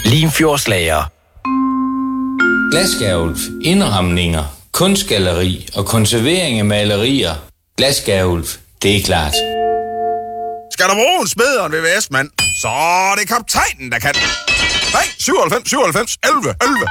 Limfjordslager. Glasgavl, indramninger, kunstgalleri og konservering af malerier. Glasgavl, det er klart. Skal der bruge en smed og en VVS, mand? Så er det kaptajnen, der kan. Nej, 97, 97, 11, 11.